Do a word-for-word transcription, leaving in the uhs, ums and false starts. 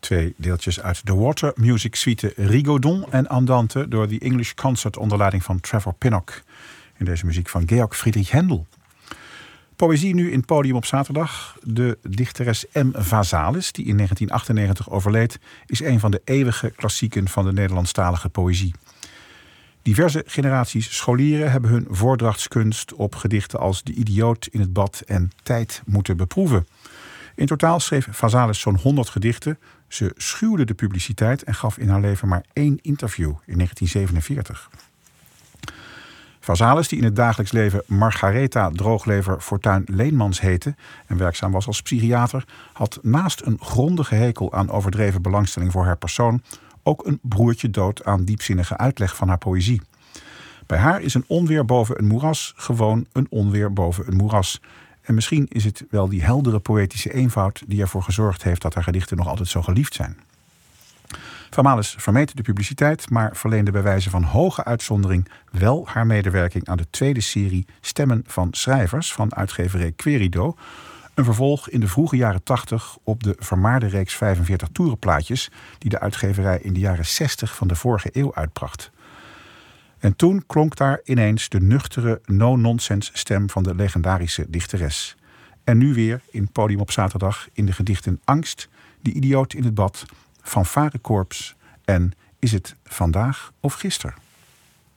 Twee deeltjes uit de Water Music Suite Rigaudon en Andante door The English Concert onder leiding van Trevor Pinnock. In deze muziek van Georg Friedrich Händel. Poëzie nu in Podium op zaterdag. De dichteres M. Vazalis, die in negentien achtennegentig overleed, is een van de eeuwige klassieken van de Nederlandstalige poëzie. Diverse generaties scholieren hebben hun voordrachtskunst op gedichten als De idioot in het bad en Tijd moeten beproeven. In totaal schreef Vazalis zo'n honderd gedichten. Ze schuwde de publiciteit en gaf in haar leven maar één interview in negentien zevenenveertig. Vazalis, die in het dagelijks leven Margaretha Drooglever Fortuin Leenmans heette en werkzaam was als psychiater, had naast een grondige hekel aan overdreven belangstelling voor haar persoon ook een broertje dood aan diepzinnige uitleg van haar poëzie. Bij haar is een onweer boven een moeras gewoon een onweer boven een moeras. En misschien is het wel die heldere poëtische eenvoud die ervoor gezorgd heeft dat haar gedichten nog altijd zo geliefd zijn. Vazalis vermeed de publiciteit, maar verleende bij wijze van hoge uitzondering wel haar medewerking aan de tweede serie Stemmen van Schrijvers van uitgeverij Querido. Een vervolg in de vroege jaren tachtig op de vermaarde reeks vijfenveertig toerenplaatjes die de uitgeverij in de jaren zestig van de vorige eeuw uitbracht. En toen klonk daar ineens de nuchtere, no-nonsense stem van de legendarische dichteres. En nu weer in Podium op zaterdag in de gedichten Angst, De idioot in het bad, Fanfarekorps en Is het vandaag of gisteren?